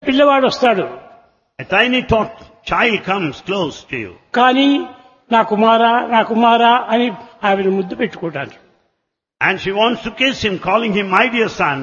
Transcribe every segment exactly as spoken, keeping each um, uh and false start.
పిల్లవాడు వస్తాడు. A tiny tot child comes close to you. కానీ నా కుమారా నా కుమారా అని ఆవిడ ముద్దు పెట్టుకుంటాను. And she wants to kiss him, calling him my dear son.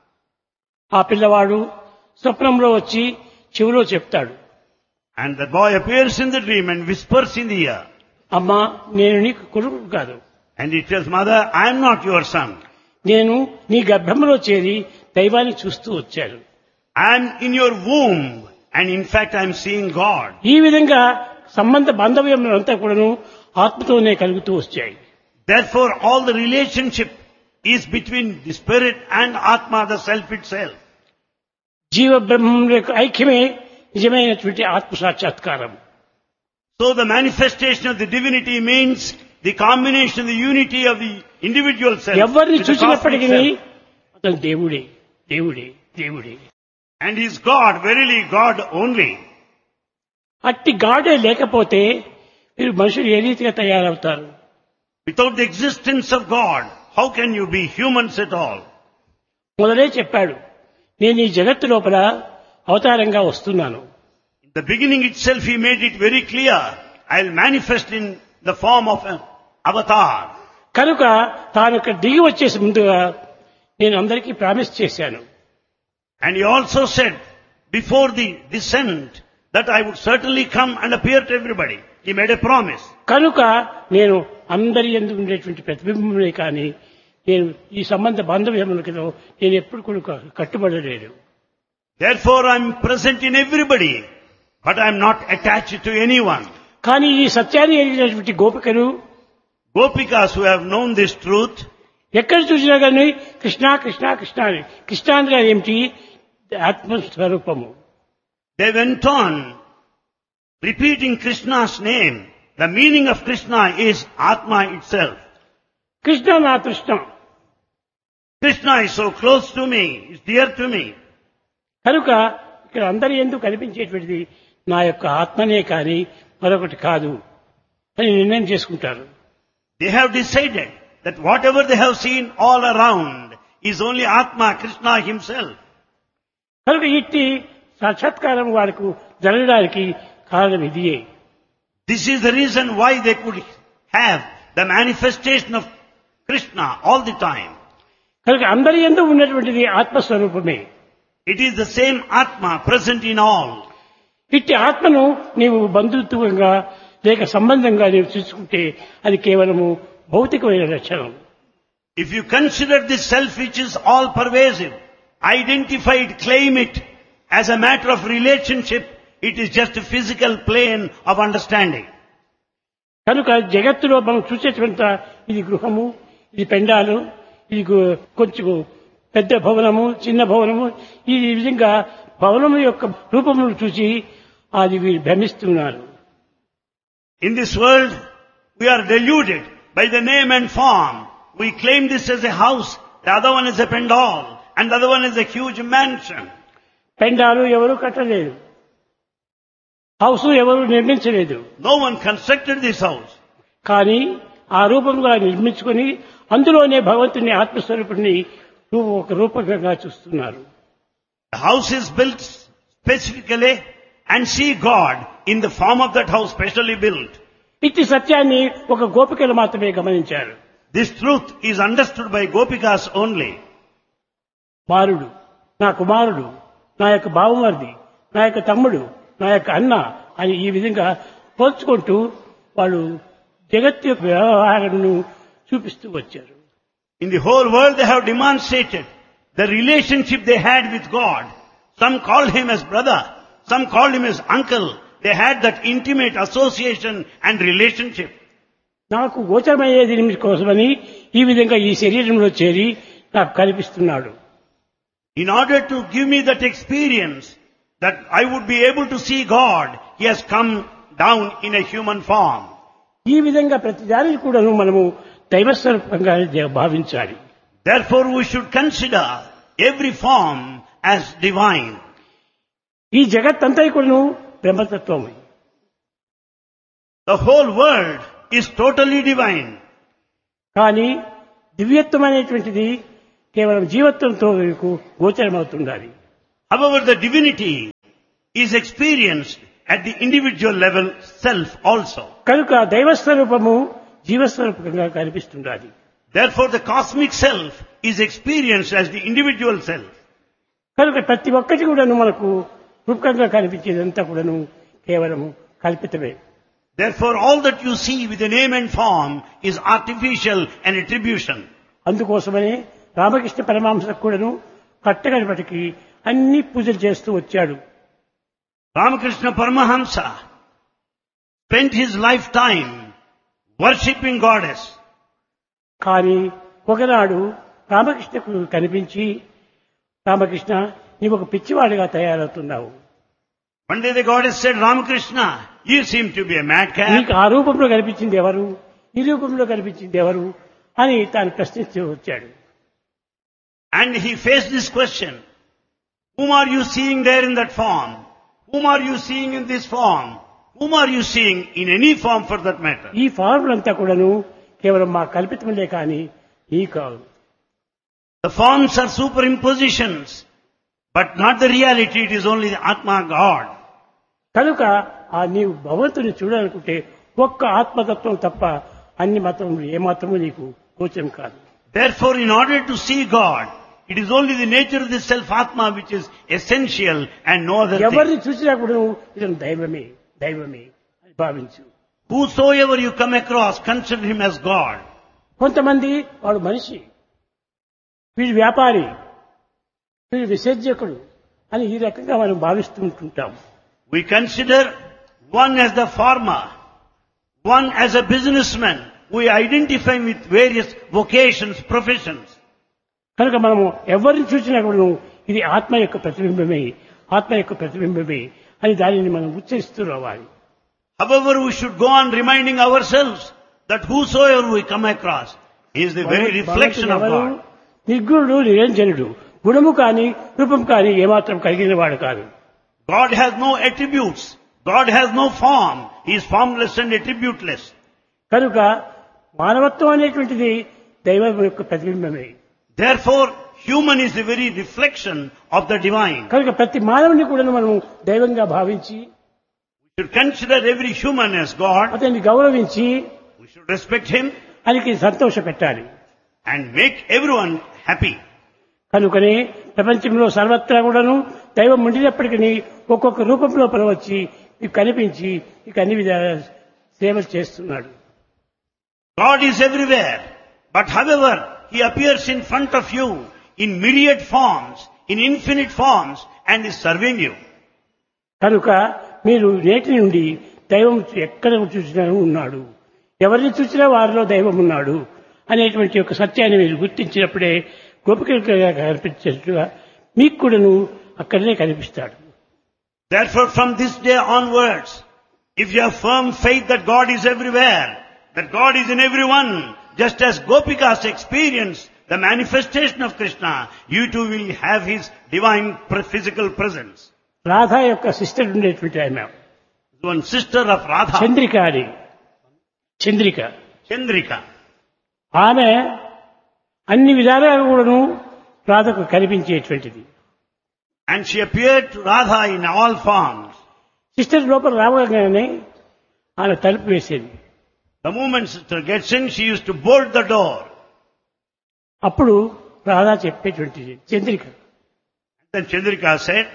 ఆ పిల్లవాడు స్వప్నంలో వచ్చి చెవిలో చెప్తాడు, And the boy appears in the dream and whispers in the ear. అమ్మా నేను నీకు కొడుకు కాదు, And he tells, Mother, I am not your son. నేను నీ గర్భంలో చేరి దైవాన్ని చూస్తూ వచ్చాను. I am in your womb. And in fact, I am seeing God. ఈ విధంగా సంబంధ బాంధవ్యములంతా కూడాను ఆత్మతోనే కలుగుతూ వచ్చాయి. Therefore, all the relationship is between the spirit and Atma, the self itself. జీవ బ్రహ్మం యొక్క ఐక్యమే నిజమైనటువంటి ఆత్మ సాక్షాత్కారం. So the manifestation of the divinity means the combination, the unity of the individual self. ఎవరిని with the cosmic చూసినప్పటికీ self. అతను దేవుడే దేవుడే దేవుడే. And he is God, verily God only. అట్టి గాడే లేకపోతే మీరు మనుషులు ఏ రీతిగా తయారవుతారు? Without the existence of God, how can you be humans at all? మొదలే చెప్పాడు, నేను ఈ జగత్తు లోపల అవతారంగా వస్తున్నాను. In the beginning itself, he made it very clear. I will manifest in the form of an avatar. కనుక తాను ఇక్కడ దిగి వచ్చేసి ముందుగా నేను అందరికీ ప్రామిస్ చేశాను. And he also said, before the descent, that I would certainly come and appear to everybody. He made a promise. కనుక నేను అందరి యందు ఉండేటువంటి ప్రతిబింబమే కానీ నేను ఈ సంబంధ బాంధవ్యములకు నేను ఎప్పుడు కూడా కట్టుబడలేదు. Therefore, I am present in everybody, but I am not attached to anyone. కానీ ఈ సత్యాన్ని ఎరిగినటువంటి గోపికలు, Gopikas who have known this truth, ఎక్కడ చూసినా కానీ కృష్ణ కృష్ణ కృష్ణ అని. కృష్ణ అనగా ఏమిటి? ఆత్మస్వరూపము. they went on repeating Krishna's name. The meaning of Krishna is Atma itself. Krishna నా Krishna. Krishna is so close to me, is dear to me. కనుక ఇక్కడ అందరి ఎందుకు కనిపించేటువంటిది నా యొక్క ఆత్మనే కానీ మరొకటి కాదు అని నిర్ణయం చేసుకుంటారు. They have decided that whatever they have seen all around is only Atma, Krishna himself. కనుక ఇట్టి సాక్షాత్కారం వారికి జరగడానికి కారణం ఇదియే. This is the reason why they could have the manifestation of Krishna all the time. కనుక అందరి యందు ఉన్నటువంటిది ఆత్మస్వరూపమే. It is the same Atma present in all. ఇట్టి ఆత్మను నీవు బంధుత్వంగా లేక సంబంధంగా నీవు చూసుకుంటే అది కేవలము భౌతికమైన లక్షణం. If you consider this self which is all pervasive, identified, claim it as a matter of relationship, it is just a physical plane of understanding. కనుక జగత్తులో మనం చూసేటువంటి ఇది గృహము, ఇది పెండాలు, ఇది గు- కొంచెం పెద్ద భవనము, చిన్న భవనము, ఈ విధంగా భవనము యొక్క రూపమును చూసి అది వీరు భ్రమిస్తున్నారు. In this world, we are deluded by the name and form. We claim this as a house, the other one is a pendal, and the other one is a huge mansion. పెండాలు ఎవరు కట్టలేదు, house ఎవరు నిర్మించలేదు. No one constructed this house. కానీ ఆ రూపంగా నిర్మించుకొని అందులోనే భగవంతుని ఆత్మస్వరూపుడిని రూ- ఒక రూపకంగా చూస్తున్నారు. The house is built specifically and see God in the form of that house specially built. ఇట్టి సత్యాన్ని ఒక గోపికలు మాత్రమే గమనించారు. This truth is understood by Gopikas only. బాలుడు, నా కుమారుడు, నా యొక్క బావమరిది, నా యొక్క తమ్ముడు, నా యొక్క అన్న అని ఈ విధంగా పోల్చుకుంటూ వాళ్ళు జగత్ యొక్క వ్యవహారాలను చూపిస్తూ వచ్చారు. In the whole world they have demonstrated the relationship they had with God. Some called him as brother, some called him as uncle. They had that intimate association and relationship. నాకు గోచరమయ్యేది కోసమని ఈ విధంగా ఈ శరీరంలో చేరి నాకు కనిపిస్తున్నాడు. In order to give me that experience that I would be able to see God, he has come down in a human form. ఈ విధంగా ప్రతి దానిని కూడాను మనము దైవస్వరూపంగా భావించాలి. Therefore we should consider every form as divine. ఈ జగత్తంతా కూడాను బ్రహ్మతత్వమే. The whole world is totally divine. కానీ దివ్యత్వం అనేటువంటిది కేవలం జీవత్వంతో మీకు గోచరమవుతుండాలి. However, the divinity is experienced at the individual level self also. కనుక దైవస్వరూపము జీవస్వరూపంగా కనిపిస్తుండాలి. Therefore the cosmic self is experienced as the individual self. కనుక ప్రతి ఒక్కటి కూడాను మనకు రూపకంగా కనిపించేదంతా కూడాను కేవలము కల్పితమే. Therefore all that you see with a name and form is artificial and attribution. అందుకోసమనే రామకృష్ణ పరమహంసకు కూడాను కట్టగడపటికి అన్ని పూజలు చేస్తూ వచ్చాడు. Ramakrishna Paramahamsa spent his lifetime worshipping goddess. కానీ ఒకనాడు రామకృష్ణకు కనిపించి, రామకృష్ణ నీవు ఒక పిచ్చివాడిగా తయారవుతున్నావు. One day the goddess said, Ramakrishna, you seem to be a madcap. నీకు ఆ రూపంలో కనిపించింది ఎవరు, ఈ రూపంలో కనిపించింది ఎవరు అని తాను ప్రశ్నిస్తూ వచ్చాడు. And he faced this question. Whom are you seeing there in that form? Whom are you seeing in this form? Whom are you seeing in any form for that matter? ఈ ఫార్ములంతా కూడాను కేవలం మా కల్పితములే కానీ ఈ కాదు. The forms are superimpositions, but not the reality. It is only the Atma God. కనుక ఆ నీవు భగవంతుని చూడాలనుకుంటే ఒక్క ఆత్మతత్వం తప్ప అన్ని మతములు ఏమాత్రము నీకు గోచరం కాదు. Therefore, in order to see God, it is only the nature of the self-Atma which is essential and no other thing. ఎవరిని చూసినా కూడా ఇతను దైవమే దైవమే అని భావించు. Whosoever you come across, consider him as God. కొంతమంది వాడు మనిషి, వీడు వ్యాపారి, వీడు విసర్జకుడు అని ఈ రకంగా మనం భావిస్తూ ఉంటుంటాం. We consider one as the farmer, one as a businessman. We identify him with various vocations, professions. కనుక మనము ఎవరిని చూసినా కూడా ఇది ఆత్మ యొక్క ప్రతిబింబమే, ఆత్మ యొక్క ప్రతిబింబమే అని దానిని మనం ఉచ్చరిస్తూ రావాలి. However, we should go on reminding ourselves that whosoever we come across is the very reflection of God. నిర్గుణుడు నిరంజనుడు, గుణము కానీ రూపం కానీ ఏమాత్రం కలిగిన వాడు కాదు. God has no attributes. God has no form. He is formless and attributeless. కనుక మానవత్వం అనేటువంటిది దైవం యొక్క ప్రతిబింబమే. Therefore, human is the very reflection of the divine. కనుక ప్రతి మానవుని కూడా మనం దైవంగా భావించి, We should consider every human as God. అతన్ని గౌరవించి, We should respect him ఆయనకి సంతోష పెట్టాలి. and make everyone happy. కనుకనే ప్రపంచంలో సర్వత్రా కూడాను దైవం ఉండినప్పటికీ ఒక్కొక్క రూపంలో వచ్చి మీకు కనిపించి మీకు అన్ని విధాల సేవలు చేస్తున్నాడు. God is everywhere. But however, he appears in front of you in myriad forms, in infinite forms, and is serving you. కనుక మీరు నేటి నుండి దైవం ఎక్కడ చూసినా ఉన్నాడు, ఎవరిని చూసినా వారిలో దైవం ఉన్నాడు అనేటువంటి ఒక సత్యాన్ని మీరు గుర్తించినప్పుడే గోపికలుగా కనిపించేట్టుగా మీకు కూడాను అక్కడనే కనిపిస్తాడు. Therefore, from this day onwards, if you have firm faith that God is everywhere, that God is in everyone, just as Gopikas experience the manifestation of Krishna, you too will have his divine physical presence. Radha యొక్క sister ఉండేటువంటి ఆమె One sister of Radha, Chandrika అని, Chandrika Chandrika. ఆమె అన్ని విధాలుగా కూడాను రాధకు కనిపించేటువంటిది. And she appeared to Radha in all forms. Sister లోపల రావగానే ఆమె తలుపు వేసేది. The moment sister gets in, she used to bolt the door. అప్పుడు Radha చెప్పేటువంటిది Chandrika, Then Chandrika said,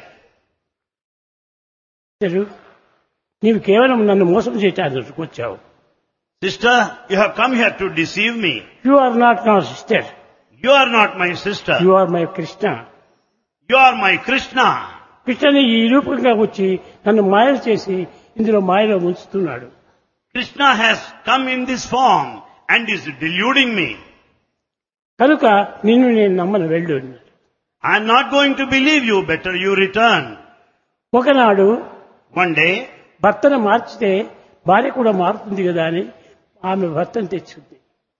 "sister, నీవు కేవలం నన్ను మోసం చేయటానికి వచ్చావు. Sister, you have come here to deceive me. You are not నా sister, You are not my sister. You are my Krishna. You are my Krishna. కృష్ణని ఈ రూపంగా వచ్చి నన్ను మాయ చేసి ఇందులో మాయలో ముంచుతున్నాడు. Krishna has come in this form and is deluding me. కనుక నిన్ను నేను నమ్మను, వెళ్ళు. I am not going to believe you. Better you return." ఒకనాడు One day, భర్తను మార్చితే భార్య కూడా మారుతుంది కదా అని ఆమె భర్తను తెచ్చుకుంది.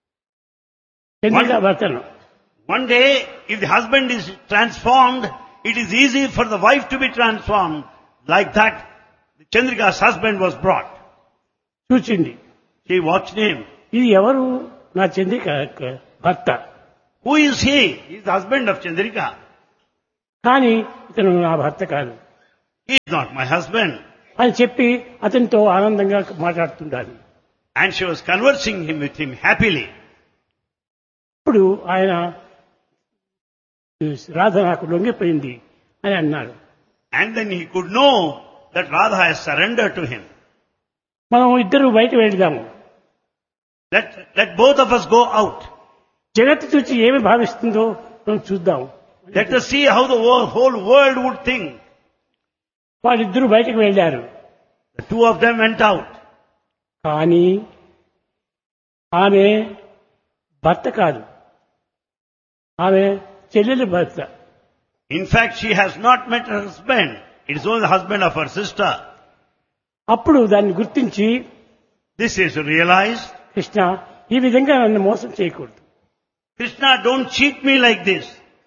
చంద్రిక భర్తను. one day, if the husband is transformed, it is easy for the wife to be transformed. Like that, Chandrika's husband was brought. చూచింది. She watched him. ఇది ఎవరు? నా చంద్రిక యొక్క భర్త. Who is he? He is the husband of Chandrika. కానీ ఇతను నా భర్త కాదు. He is not my husband. అని చెప్పి అతనితో ఆనందంగా మాట్లాడుతుండాలి. And she was conversing him with him happily. ఇప్పుడు ఆయన రాధ నాకు లొంగిపోయింది అని అన్నాడు. And then he could know that Radha has surrendered to him. మనం ఇద్దరు బయట వెళ్దాము. Let, let both of us go out. జగత్తు చూసి ఏమి భావిస్తుందో మనం చూద్దాం. Let us see how the wo- whole world would think. వాళ్ళిద్దరూ బయటకు వెళ్ళారు. The two of them went out. కానీ ఆమె భర్త కాదు, ఆమె చెల్లెలి భర్త. In fact, she has not met her husband. It is only the husband of her sister. అప్పుడు దాన్ని గుర్తించి, This is realized. కృష్ణ ఈ విధంగా నన్ను మోసం చేయకూడదు. Krishna, don't cheat me like this.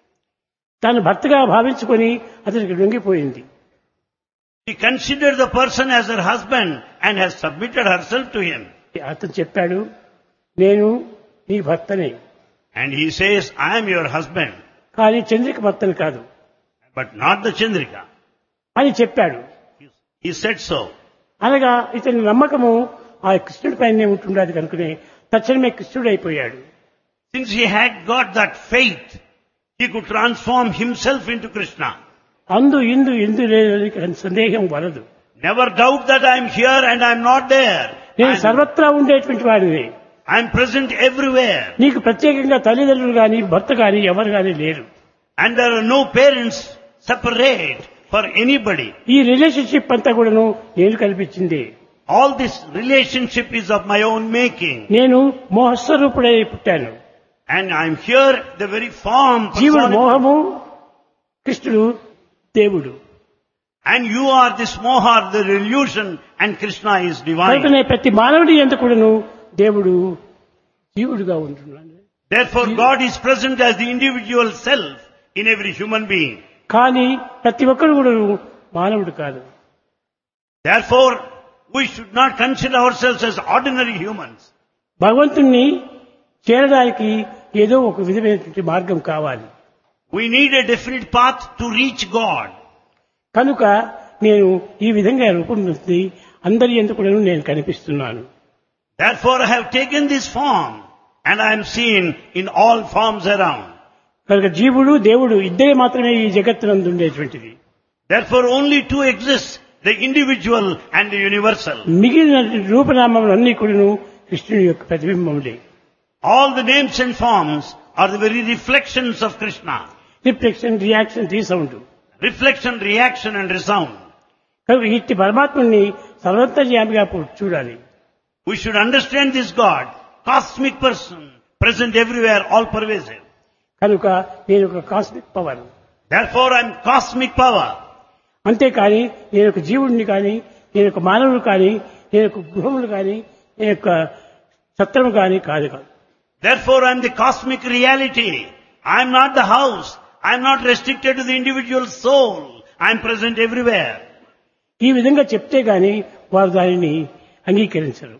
తను భర్తగా భావించుకొని అతనికి లొంగిపోయింది. She considered the person as her husband and has submitted herself to him. అతను చెప్పాడు, నేను నీ భర్తనే, And he says, I am your husband, కానీ చంద్రిక భర్తను కాదు but not the Chandrika. అని చెప్పాడు. He said so. అనగా ఇతని నమ్మకము ఆ కృష్ణుడి పైనే ఉంటుండేది కనుకనే తక్షణమే కృష్ణుడు అయిపోయాడు. Since he had got that faith, he could transform himself into Krishna. అందు ఇందు ఇందు లేని సందేహం వలదు. Never doubt that I am here and I am not there. నేను I am, సర్వత్రా ఉండేటువంటి వాడిని. I am present everywhere. నీకు ప్రత్యేకంగా తల్లిదండ్రులు గాని భర్త గాని ఎవరు గాని లేరు. And there are no parents separate for anybody. ఈ రిలేషన్షిప్ అంతా కూడాను నేను కల్పించింది. All this relationship is of my own making. నేను మోహస్వరూపుడై పుట్టాను. And I am here, the very form. జీవుడు personified. మోహము, కృష్ణుడు దేవుడు. And you are this moha, the illusion, and Krishna is divine. కనుకనే ప్రతి మానవుడి యందు కూడాను దేవుడు జీవుడుగా ఉంటున్నాడు. Therefore, God is present as the individual self in every human being. కానీ ప్రతి ఒక్కరు కూడా మానవుడు కాదు. Therefore, we should not consider ourselves as ordinary humans. భగవంతుణ్ణి చేరడానికి ఏదో ఒక విధమైనటువంటి మార్గం కావాలి. We need a definite path to reach God. కనుక నేను ఈ విధంగా రూపొందించి అందరి యందు కూడా నేను కనిపిస్తున్నాను. Therefore, I have taken this form and I am seen in all forms around. కనుక జీవుడు దేవుడు ఇద్దరే మాత్రమే ఈ జగత్తునందు ఉండేటువంటిది. Therefore, only two exist, the individual and the universal. మిగిలిన రూపనామములన్నీ కూడాను కృష్ణుని యొక్క ప్రతిబింబములే. All the names and forms are the very reflections of Krishna. Reflection, reaction, resound. Reflection, reaction and resound. కనుక ఇట్టి పరమాత్మని సర్వంతర్యామిగా చూడాలి. We should understand this God, cosmic person, present everywhere, all pervasive. కనుక నేను ఒక cosmic power. Therefore, I am cosmic power. అంతేకాని నేను ఒక జీవుడిని కానీ, నేను ఒక మానవుడు కానీ, నేను ఒక గృహములు కానీ, నేను యొక్క సత్రము కానీ కాదు కాదు. Therefore, I am the cosmic reality. I am not the house. I am not restricted to the individual soul. I am present everywhere. ఈ విధంగా చెప్తే గాని వారు దానిని అంగీకరించరు.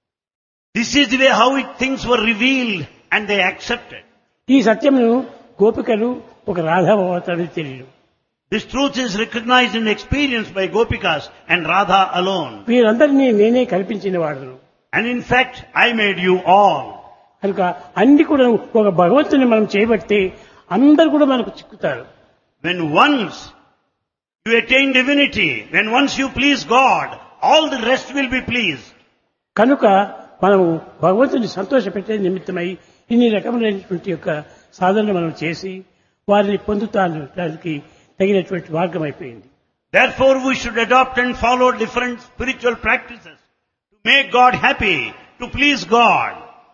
This is the way how it, things were revealed and they accepted. ఈ సత్యమును గోపికలు ఒక రాధావతారు తెలియదు. This truth is recognized and experienced by Gopikas and Radha alone. వీరందరినీ నేనే కల్పించిన వాడును. And in fact, I made you all. కనుక అన్ని కూడా ఒక భగవంతుని మనం చేయబడితే అందరు కూడా మనకు చిక్కుతారు. When once you attain divinity, when once you please God, all the rest will be pleased. కనుక మనము భగవంతుని సంతోషపెట్టే నిమిత్తమై ఇన్ని రకములైనటువంటి యొక్క సాధనలు మనం చేసి వారిని పొందుతానికి తగినటువంటి మార్గం అయిపోయింది. Therefore, we should adopt and follow different spiritual practices to make God happy, to please God.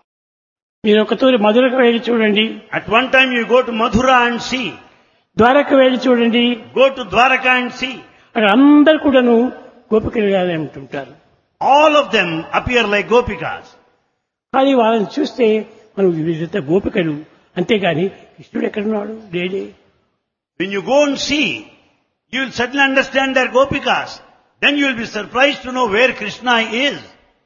మీరు ఒక తూరి మధురకు వెళ్ళి చూడండి, At one time you go to Mathura and see. ద్వారకు వెళ్ళి చూడండి, Go to Dwaraka and see. అక్కడ అందరు కూడాను గోపికలుగానే ఉంటుంటారు. All of them appear like Gopikas. కానీ వాళ్ళని చూస్తే మనం వీళ్ళంతా గోపికలు, అంతేగాని కృష్ణుడు ఎక్కడున్నాడు లేడే. When you go and see, you will suddenly understand they're Gopikas. Then you will be surprised to know where Krishna is.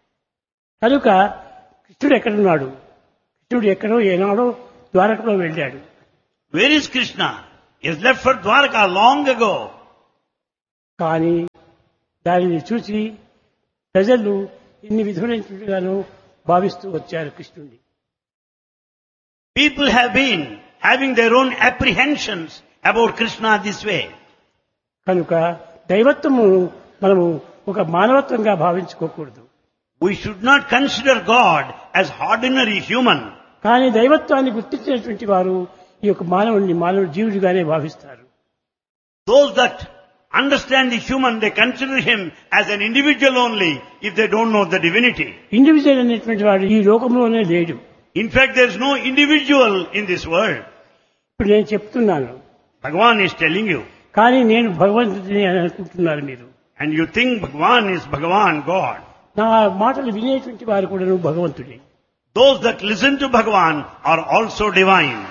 కనుక కృష్ణుడు ఎక్కడున్నాడు, కృష్ణుడు ఎక్కడో ఏనాడో ద్వారకలో వెళ్ళాడు. Where is Krishna? He has left for Dwaraka long ago. కానీ దానిని చూసి ప్రజలు ఇన్ని విధులైనట్టుగాను భావిస్తూ వచ్చారు కృష్ణుడిని. People have been having their own apprehensions about Krishna this way. కనుక దైవత్వము మనము ఒక మానవత్వంగా భావించుకోకూడదు. We should not consider God as ordinary human. కానీ దైవత్వాన్ని గుర్తించినటువంటి వారు ఈ యొక్క మానవుడిని మానవ జీవుడిగానే భావిస్తారు. Those that understand the human, they consider him as an individual only if they don't know the divinity. Individual అనేటువంటి వాడు ఈ లోకంలోనే లేడు. In fact, there is no individual in this world. ఇప్పుడు నేను చెప్తున్నాను, Bhagavan is telling you. కానీ నేను భగవంతుడిని అని అనుకుంటున్నారు మీరు. And you think Bhagavan is Bhagavan, God. నా మాటలు వినేటువంటి వారు కూడా భగవంతుడే. Those that listen to Bhagavan are also divine.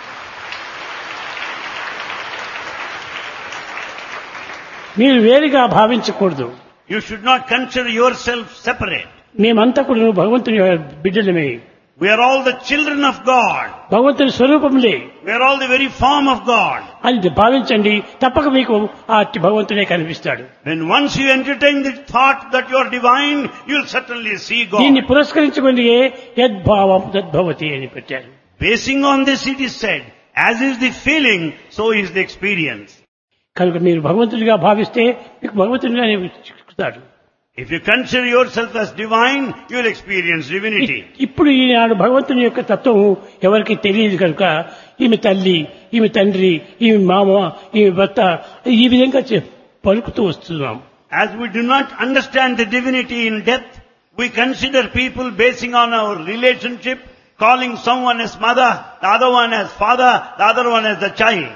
మీరు వేరుగా భావించకూడదు. You should not consider yourself separate. మేమంతా కూడా భగవంతుని బిడ్డలమే. We are all the children of God. భగవంతుని స్వరూపంలే. We are all the very form of God. అది భావించండి, తప్పక మీకు ఆ భగవంతుడే కనిపిస్తాడు. When once you entertain the thought that you are divine, you will certainly see God. దీన్ని పురస్కరించుకొని యద్భావం తద్భవతి అని పెట్టారు. Basing on this it is said, as is the feeling, so is the experience. కనుక మీరు భగవంతుడిగా భావిస్తే మీకు భగవంతుడిగానే చిక్కుతాడు. If you consider yourself as divine, you will experience divinity. ఇప్పుడు ఈనాడు భగవంతుని యొక్క తత్వం ఎవరికి తెలియదు కనుక ఈమె తల్లి, ఈమె తండ్రి, ఈమె మామ, ఈమె భర్త ఈ విధంగా పలుకుతూ వస్తున్నాం. As we do not understand the divinity in depth, we consider people basing on our relationship, calling someone as mother, the other one as father, the other one as the child.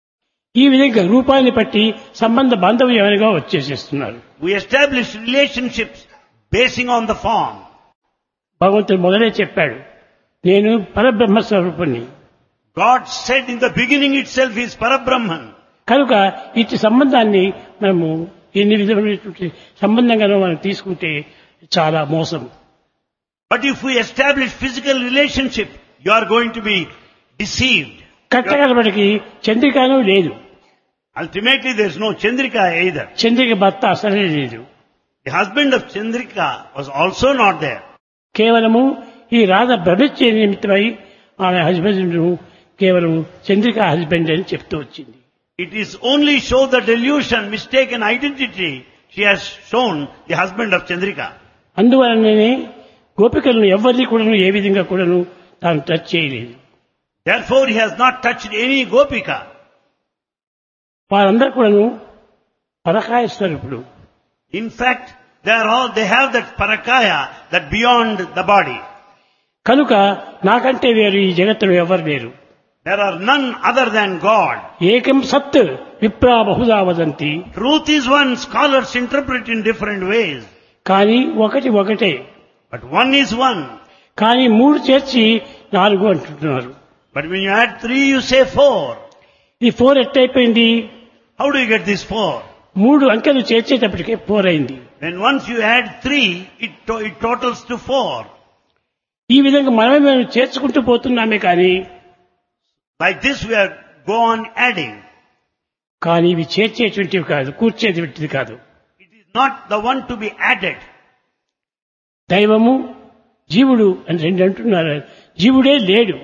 ఈ విధంగా రూపాన్ని బట్టి సంబంధ బాంధవ్యంగా వచ్చేసేస్తున్నారు. We establish relationships basing on the form. భగవంతుడు మొదలే చెప్పాడు, నేను పరబ్రహ్మ స్వరూపుణ్ణి. God said in the beginning itself he is Parabrahman. కనుక ఇట్టి సంబంధాన్ని మనము ఎన్ని విధమైనటువంటి సంబంధంగానో మనం తీసుకుంటే చాలా మోసం. But if we establish physical relationship, you are going to be deceived. కట్టగలబడికి చంద్రికాను లేదు. Ultimately there is no Chandrika either. Chandrika భర్త అసలే లేదు. The husband of Chandrika was also not there. కేవలము ఈ రాధ భ్రమించే నిమిత్తమై ఆమె హస్బెండ్ కేవలం చంద్రిక హస్బెండ్ అని చెప్తూ వచ్చింది. It is only show the delusion, mistaken identity. She has shown the husband of Chandrika. అందువలననే గోపికలను ఎవరిని కూడాను ఏ విధంగా కూడాను తాను టచ్ చేయలేదు. Therefore he has not touched any Gopika. వారందరూ కూడాను పరకాయ స్వరూపుడు. In fact, they are all, they have that parakaya, that beyond the body. కనుక నాకంటే వేరు ఈ జగత్తులో ఎవరు లేరు. There are none other than God. ఏకం సత్ విప్రా Bahuda వదంతి. Truth is one, scholars interpret in different ways. కానీ ఒకటి ఒకటే. But one is one. కానీ మూడు చేర్చి నాలుగు అంటున్నారు. But when you add three, you say four. ఈ four ఎట్టయిపోయింది? How do you get this four? మూడు అంకెలు చేర్చేటప్పటికే ఫోర్ అయింది. When once you add three, it, to, it totals to four. ఈ విధంగా మనమే మనం చేర్చుకుంటూ పోతున్నామే కానీ Like this we are go on adding. కానీ ఇవి చేర్చేటువంటివి కాదు, కూర్చేటువంటిది కాదు. It is not the one to be added. దైవము జీవుడు అని రెండు అంటున్నారు. జీవుడే లేడు.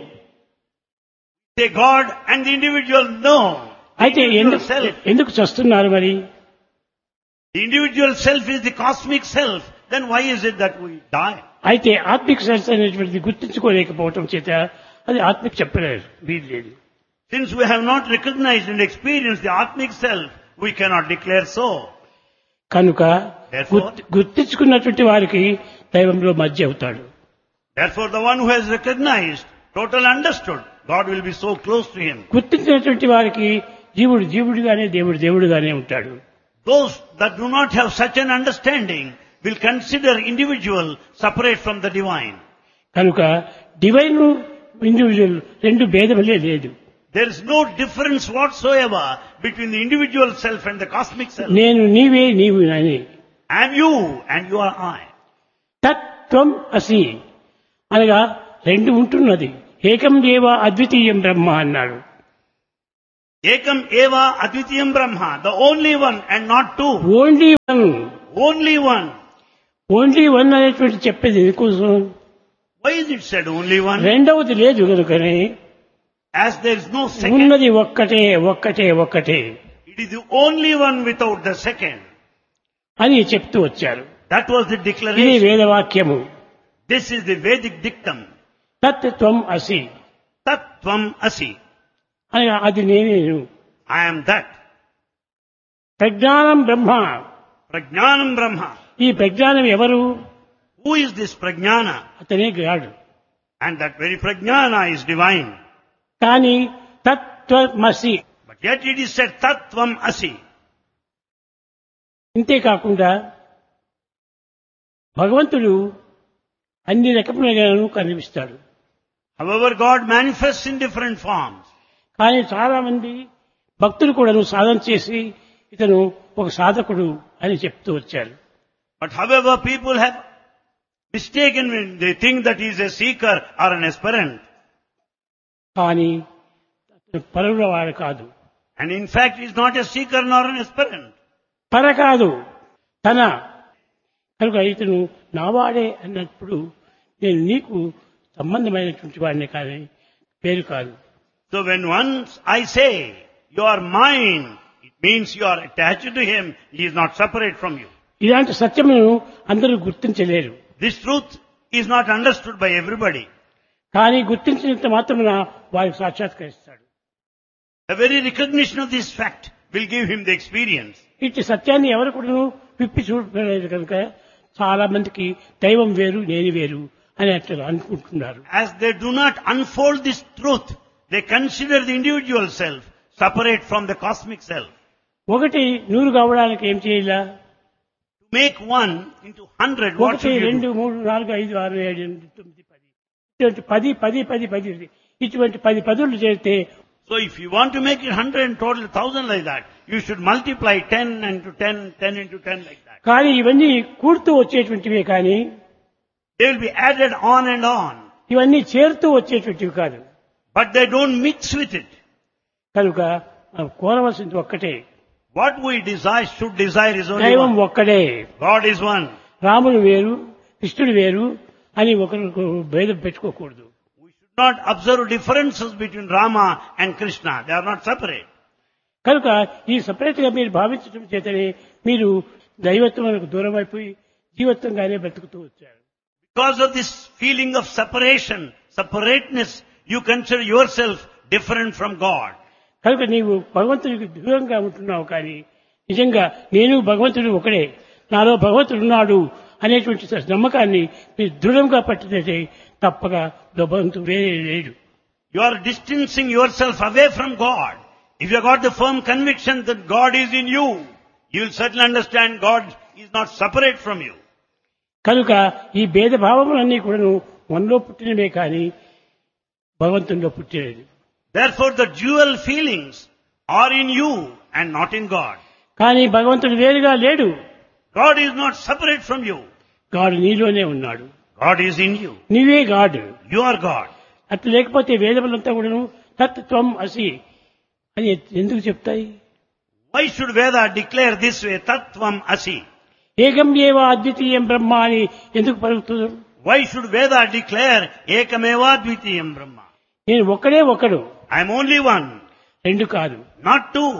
Say God and the individual no. అయితే ఎందుకు ఎందుకు చస్తున్నారు మరి? The individual self is the cosmic self. Then why is it that we die? అయితే ఆత్మిక సెల్ఫ్ అనేటువంటిది గుర్తించుకోలేకపోవటం చేత అది ఆత్మిక చెప్పలేదు, వీల్లేదు. Since we have not recognized and experienced the Atmic self, we cannot declare so. కనుక Therefore, గుర్తించుకున్నటువంటి వారికి దైవంలో మధ్య అవుతాడు. Therefore the one who has recognized, total understood, God will be so close to him. గుర్తించినటువంటి వారికి జీవుడు జీవుడిగానే, దేవుడు దేవుడిగానే ఉంటాడు. Those that do not have such an understanding will consider individual separate from the divine. కనుక divine individual రెండు భేదములే లేదు. There is no difference whatsoever between the individual self and the cosmic self. నేను నీవే నీవు అని. I am you and you are I. తత్వం అసి అనగా రెండు ఉంటున్నది. ఏకం దేవ అద్వితీయం బ్రహ్మ అన్నాడు. Ekam eva advitiyam Brahma, the only one and not two. Only one. Only one. Only one అనేటువంటి చెప్పేది ఎందుకోసం? Why is it said only one? రెండవది లేదు కనుకనే As there is no second. ఉన్నది ఒక్కటే ఒక్కటే ఒక్కటే It is the only one without the second. అని చెప్తూ వచ్చారు. That was the ఇది declaration. వేదవాక్యము. This is the Vedic dictum. తత్ త్వం అసి Tattvam asi. అని అది నేను. I am that. ప్రజ్ఞానం బ్రహ్మ. Prajnanam Brahma. ఈ ప్రజ్ఞానం ఎవరు? Who is this Prajnana? అతనే గాడు. And that very Prajnana is divine. కానీ తత్వమసి. But yet it is said Tattvam asi. ఇంతేకాకుండా భగవంతుడు అన్ని రకములుగాను కనిపిస్తాడు. However, God manifests in different forms. కానీ చాలా మంది భక్తులు కూడాను సాధన చేసి ఇతను ఒక సాధకుడు అని చెప్తూ వచ్చారు. But however, people have mistaken when they think that he is a seeker or an aspirant. కానీ అతను పరుల వాడు కాదు. And in fact, he is not a seeker nor an aspirant. పర కాదు, తన. కనుక ఇతను నావాడే అన్నప్పుడు నేను నీకు సంబంధమైనటువంటి వాడిని కానీ పేరు కాదు. So when once I say, you are mine, it means you are attached to him, he is not separate from you. ఇలాంటి సత్యమును అందరూ గుర్తించలేరు. This truth is not understood by everybody. కానీ గుర్తించినంత మాత్రమున వారికి సాక్షాత్కరిస్తాడు. The very recognition of this fact will give him the experience. ఇట్టి సత్యాన్ని ఎవరు కూడా విప్పి చూడలేదు కనుక చాలా మందికి దైవం వేరు నేను వేరు అని అట్లా అనుకుంటున్నారు. As they do not unfold this truth, they consider the individual self separate from the cosmic self. ఒకటి నూరు కావడానికి ఏం చేయాలా? To make one into hundred, what ఒకటి should you రెండు do? మూడు నాలుగు ఐదు ఆరు ఏడు ఎనిమిది తొమ్మిది పది ఇటువంటి పది పది పది పది ఇటువంటి పది పదులు చేస్తే So if you want to make it hundred and total thousand like that, you should multiply ten into ten, ten into ten like that. కానీ ఇవన్నీ కూడుతూ వచ్చేటువంటివే కానీ They will be added on and on, ఇవన్నీ చేరుతూ వచ్చేటువంటివి కాదు. but they don't mix with it. కనుక మనం కోరవలసింది ఒక్కటే, What we desire, should desire is only దైవం one. ఒక్కడే. God is one. రాముడు వేరు కృష్ణుడు వేరు అని ఒకరికి భేదం పెట్టుకోకూడదు. We should not observe differences between Rama and Krishna. They are not separate. కనుక ఈ సపరేట్ గా మీరు భావించడం చేతనే మీరు దైవత్వములకు దూరం అయిపోయి జీవత్వంగానే బ్రతుకుతూ వచ్చారు. Because of this feeling of separation, separateness, you consider yourself different from God. కనుక నీవు భగవంతుడికి దూరంగా ఉంటున్నావు. కానీ నిజంగా నేను భగవంతుడు ఒకడే, నాలో భగవంతుడు ఉన్నాడు అనేటువంటి నమ్మకాన్ని మీరు దృఢంగా పట్టినట్టే తప్పక భగవంతుడు వేరే లేడు. You are distancing yourself away from God. If you have got the firm conviction that God is in you, you will certainly understand God is not separate from you. కనుక ఈ భేదభావములన్నీ కూడాను మనలో పుట్టినవే కానీ భగవంతునిలో పుట్టినది. Therefore the dual feelings are in you and not in God. కానీ భగవంతుడు వేరుగా లేడు. God is not separate from you. గాడు నీలోనే ఉన్నాడు. God is in you. నీవే గాడు. You are God. అట్లా లేకపోతే వేదములంతా కూడాను తత్వం అసి అని ఎందుకు చెప్తాయి? Why should Veda declare this way, Tattvam asi? ఏకం ఏవ అద్వితీయం బ్రహ్మ అని ఎందుకు పలుకుతున్నారు? Why should Veda declare Ekameva Dvitiyam Brahma? నేను ఒక్కడే ఒకడు, I am only one, రెండు కాదు. not two.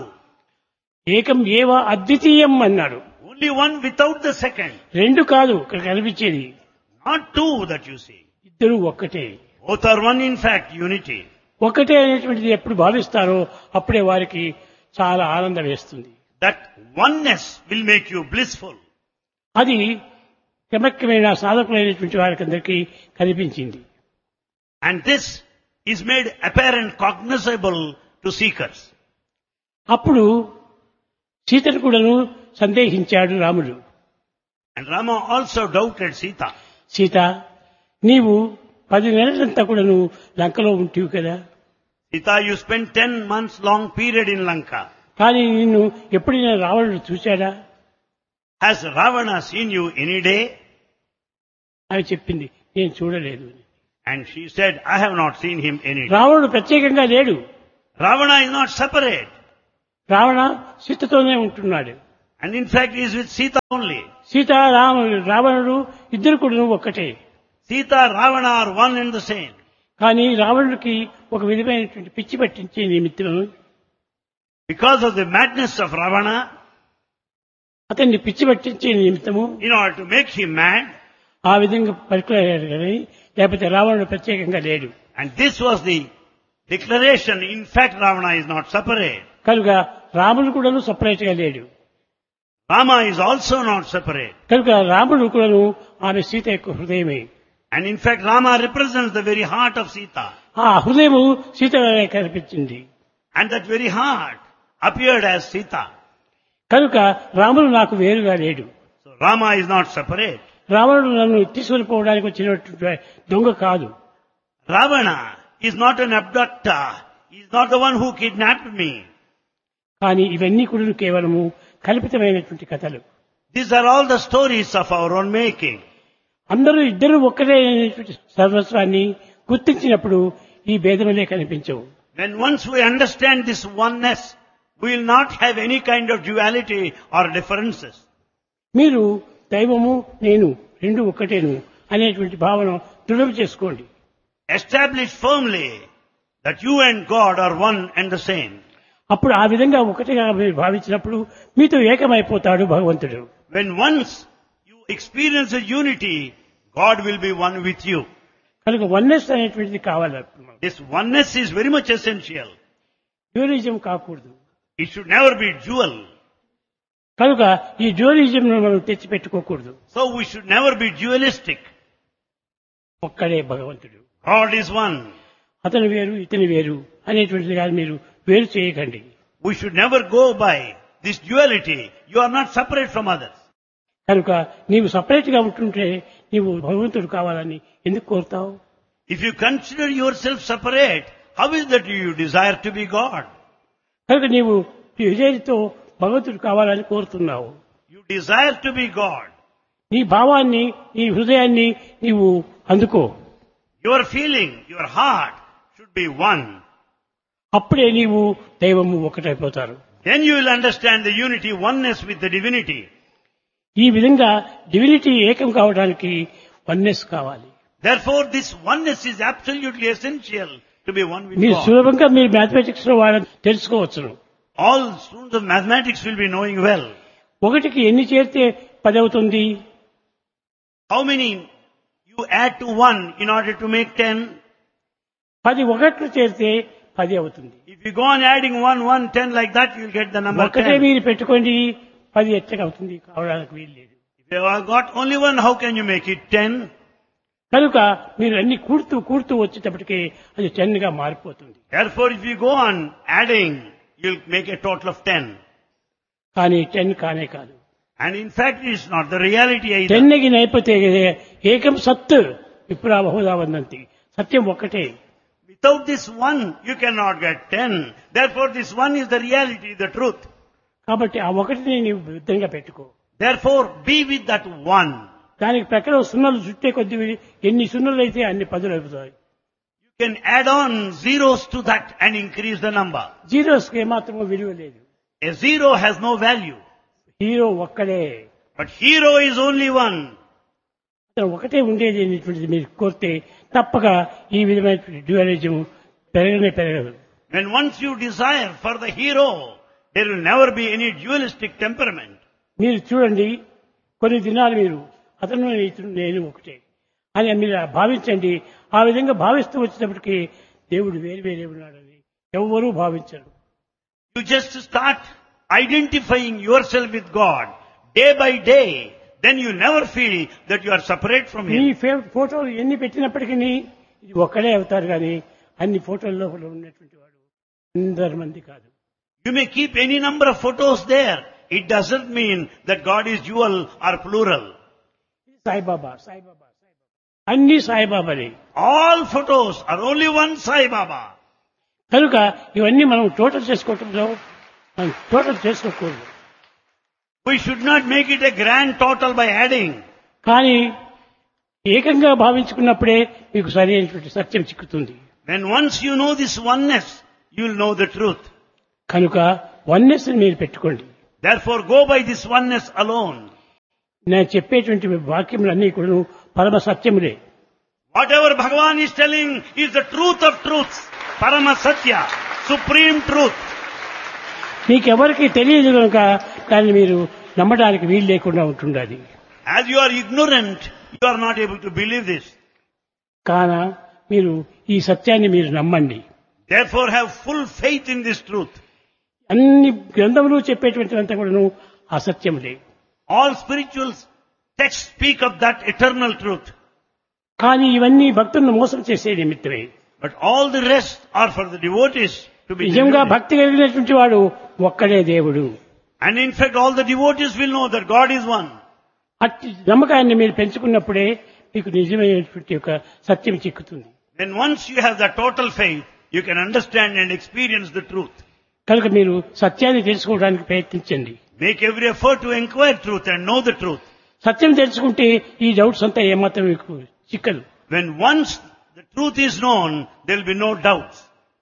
ఏకం ఏవ అద్వితీయం అన్నాడు. Only one without the second. రెండు కాదు ఇక్కడ కనిపించేది, Not two that you see. ఇద్దరు ఒక్కటే. Both are one in fact, unity. ఒకటే అనేటువంటిది ఎప్పుడు భావిస్తారో అప్పుడే వారికి చాలా ఆనందం వేస్తుంది. That oneness will make you blissful. అది క్రమక్రమేణ సాధకులైనటువంటి వారికి అందరికీ కనిపించింది. And this is made apparent, cognizable to seekers. అప్పుడు సీతను కూడాను సందేహించాడు రాముడు. And Rama also doubted Sita. Sita, నీవు పది నెలలంతా కూడాను లంకలో ఉంటివి కదా, Sita, you spent ten months long period in Lanka. కానీ నిన్ను ఎప్పుడైనా రావణుడు చూశాడా Has Ravana seen you any day? అని చెప్పింది. నేను చూడలేదు. And she said, I have not seen him any day. రావణుడు ప్రత్యేకంగా లేడు. Ravana is not separate. Ravana సీతతోనే ఉంటున్నాడు. And in fact he is with Sita only. Sita రాముడు రావణుడు ఇద్దరు కూడా ఒక్కటే. Sita, Ravana are one and the same. కానీ రావణుడికి ఒక విధమైనటువంటి పిచ్చి పట్టించే నిమిత్తం Because of the madness of Ravana, అతన్ని పిచ్చి పట్టించే నిమిత్తము in order to make him mad, ఆ విధంగా పలుకులాడాడు కానీ లేకపోతే రావణుడు ప్రత్యేకంగా లేడు. and this was the declaration, in fact Ravana is not separate. కనుక రాముడు కూడాను సపరేట్ గా లేడు. Rama is also not separate. కనుక రాముడు కూడాను ఆమె సీత యొక్క హృదయమే. And in fact Rama represents the very heart of Sita. ఆ హృదయము సీతగానే కనిపించింది. And that very heart appeared as Sita. కనుక రాముడు నాకు వేరుగా లేడు. So Rama is not separate. రావణుడు నన్ను తీసుకుని పోవడానికి వచ్చినటువంటి దొంగ కాదు. Ravana is not an abductor. He is not the one who kidnapped me. కానీ ఇవన్నీ కూడా కేవలము కల్పితమైనటువంటి కథలు. These are all the stories of our own making. అందరూ ఇద్దరు ఒక్కటే అనేటువంటి సర్వస్వాన్ని గుర్తించినప్పుడు ఈ భేదములే కనిపించవు. When once we understand this oneness, we will not have any kind of duality or differences. మీరు దైవము నేను రెండు ఒక్కటేను అనేటువంటి భావన దృఢం చేసుకోండి. Establish firmly that you and God are one and the same. అప్పుడు ఆ విధంగా ఒకటిగా మీరు భావించినప్పుడు మీతో ఏకమైపోతాడు భగవంతుడు. When once you experience a unity, God will be one with you. కనుక వన్నెస్ అనేటువంటిది కావాలి. This oneness is very much essential. Dualism కాకూడదు. It should never be dual. కనుక ఈ డ్యూయలిజం మనం తెచ్చిపెట్టుకోకూడదు. So we should never be dualistic. ఒక్కడే భగవంతుడు. God is one. అతను వేరు ఇతని వేరు అనేటువంటిది కాదు, మీరు వేరు చేయకండి. We should never go by this duality. You are not separate from others. కనుక నీవు సపరేట్ గా ఉంటుంటే నీవు భగవంతుడు కావాలని ఎందుకు కోరుతావు? If you consider yourself separate, how is that you desire to be God? కనుక నీవు విజయతో భగవంతుడు కావాలని కోరుతున్నావు. You desire to be God. నీ భావాన్ని నీ హృదయాన్ని నీవు అందుకో. Your feeling, your heart should be one. అప్పుడే నీవు దైవము ఒకటైపోతారు. Then you will understand the unity, oneness with the divinity. ఈ విధంగా డివినిటీ ఏకం కావడానికి వన్నెస్ కావాలి. Therefore this oneness is absolutely essential to be one with మీరు God. సులభంగా మీరు మ్యాథమెటిక్స్ లో వాళ్ళని తెలుసుకోవచ్చును. All students of mathematics will be knowing well. ఒకటికి ఎన్ని చేరితే పది అవుతుంది? How many you add to one in order to make ten? పది ఒకట్లు చేరితే పది అవుతుంది. If you go on adding one, one, ten like that, you will get the number ఒకటే ten. మీరు పెట్టుకోండి, పది ఎట్టగా అవుతుంది, కావడానికి వీలు లేదు. If you have got only one, how can you make it ten? కనుక మీరు అన్ని కూడుతూ కూడుతూ వచ్చేటప్పటికి అది టెన్ గా మారిపోతుంది. Therefore, if you go on adding, you'll make a total of ten. కానీ టెన్ కానే కాదు. And in fact, it's not the reality either. Ten కి నైపోతే ఏకం సత్ విప్రా బహుదా వందంతి. సత్యం ఒక్కటే. Without this one, you cannot get ten. Therefore, this one is the reality, the truth. కాబట్టి ఆ ఒకటిని నీవు విధంగా పెట్టుకో. Therefore, be with that one. దానికి ప్రకారం సున్నలు చుట్టే కొద్ది ఎన్ని సున్నలు అయితే అన్ని పదులు అవుతాయి. You can add on zeros to that and increase the number. Zeros కి ఏమాత్రమో విలువ లేదు. A zero has no value. Hero ఒక్కడే. But hero is only one. అతను ఒకటే ఉండేది అనేటువంటిది మీరు కోరితే తప్పక ఈ విధమైనటువంటి డ్యూయలిజం పెరగనే పెరగదు. When once you desire for the hero, there will never be any dualistic temperament. మీరు చూడండి, కొన్ని దినాలు మీరు అతను ఇతను నేను ఒకటే అని మీరు భావించండి. ఆ విధంగా భావిస్తూ వచ్చినప్పటికీ దేవుడు వేరు వేరే ఉన్నాడని ఎవరూ భావించరు. You just start identifying yourself with God day by day. Then you never feel that you are separate from ఈ Him. ఫోటోలు ఎన్ని పెట్టినప్పటికీ ఇది ఒక్కడే అవుతారు కానీ అన్ని ఫోటోల్లో ఉన్నటువంటి వాడు అందరి మంది కాదు. You may keep any number of photos there. It doesn't mean that God is dual or plural. Saibaba Saibaba Saibaba అన్ని సాయిబాబాలే. All photos are only one Sai Baba. కనుక ఇవన్నీ మనం టోటల్ చేసుకోవటంలో మనం టోటల్ చేసుకోకూడదు. We should not make it a grand total by adding. కానీ ఏకంగా భావించుకున్నప్పుడే మీకు సరైనటువంటి సత్యం చిక్కుతుంది. When once you know this oneness, you will know the truth. కనుక వన్నెస్ మీరు పెట్టుకోండి. Therefore, go by this oneness alone. నేను చెప్పేటువంటి వాక్యములన్నీ కూడా పరమ సత్యములే. Whatever Bhagavan is telling is the truth of truths. Parama Satya, supreme truth. మీకెవరికి తెలియదు కనుక దాన్ని మీరు నమ్మడానికి వీలు లేకుండా ఉంటుండాలి. As you are ignorant, you are not able to believe this. కాన మీరు ఈ సత్యాన్ని మీరు నమ్మండి. Therefore, have full faith in this truth. అన్ని గ్రంథములు చెప్పేటువంటివంతా కూడాను అసత్యములే. All spiritual texts speak of that eternal truth. కానీ ఇవన్నీ భక్తులను మోసం చేసే నిమిత్తమే. But all the rest are for the devotees to be నిజంగా deluded. భక్తి కలిగినటువంటి వాడు ఒక్కడే దేవుడు. And in fact, all the devotees will know that God is one. అట్టి నమ్మకాన్ని మీరు పెంచుకున్నప్పుడే మీకు నిజమైనటువంటి ఒక సత్యం చిక్కుతుంది. Then once you have that total faith, you can understand and experience the truth. కనుక మీరు సత్యాన్ని తెలుసుకోవడానికి ప్రయత్నించండి. Make every effort to inquire truth and know the truth. సత్యం తెలుసుకుంటే ఈ డౌట్స్ అంతా ఏమాత్రం మీకు చిక్కదు. When once the truth is known, there will be no doubts.